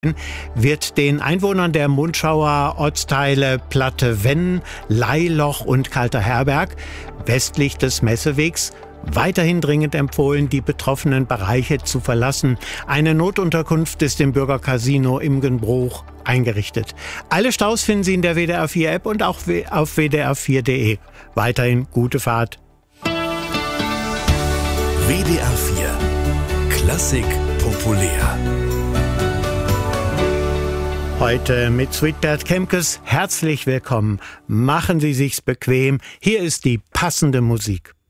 wird den Einwohnern der Mundschauer Ortsteile Platte Venn, Leiloch und Kalter Herberg westlich des Messewegs weiterhin dringend empfohlen, die betroffenen Bereiche zu verlassen. Eine Notunterkunft ist im Bürgercasino Imgenbruch eingerichtet. Alle Staus finden Sie in der WDR 4 App und auch auf wdr4.de. Weiterhin gute Fahrt. WDR 4 Klassik populär. Heute mit Sweetbert Kemkes. Herzlich willkommen. Machen Sie sich's bequem. Hier ist die passende Musik.